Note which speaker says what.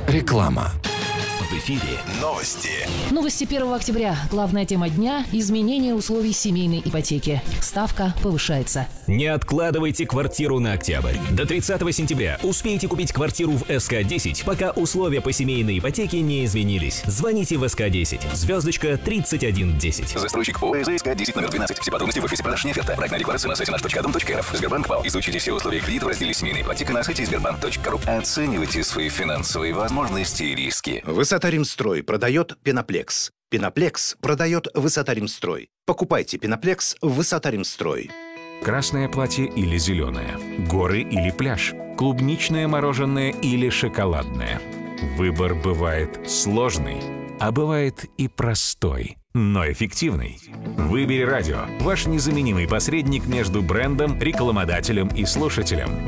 Speaker 1: Реклама.
Speaker 2: В эфире новости.
Speaker 3: Новости 1 октября. Главная тема дня – изменение условий семейной ипотеки. Ставка повышается.
Speaker 2: Не откладывайте квартиру на октябрь. До 30 сентября успейте купить квартиру в СК-10, пока условия по семейной ипотеке не изменились. Звоните в СК-10, звездочка 3110.
Speaker 4: Застройщик ПО СК-10 номер 12. Все подробности в офисе продаж «Неоферта». Проектная декларация на сайте наш.дом.рф. Сбербанк ПАО. Изучите все условия кредита в разделе «Семейная ипотека» на сайте sberbank.ru. Оценивайте свои финансовые возможности и риски.
Speaker 5: Высота-Римстрой продает Пеноплекс. Пеноплекс продает Высота-Римстрой. Покупайте Пеноплекс в Высота-Римстрой.
Speaker 6: Красное платье или зеленое, горы или пляж, клубничное мороженое или шоколадное. Выбор бывает сложный, а бывает и простой, но эффективный. Выбери радио, ваш незаменимый посредник между брендом, рекламодателем и слушателем.